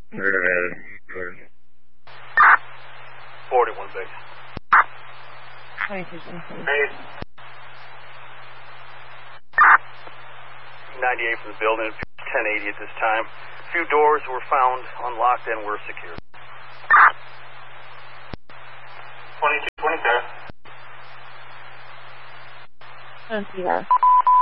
41 base. 22. Base. 98 from the building, 1080 at this time. A few doors were found unlocked and were secured. 22, 27. I don't see that.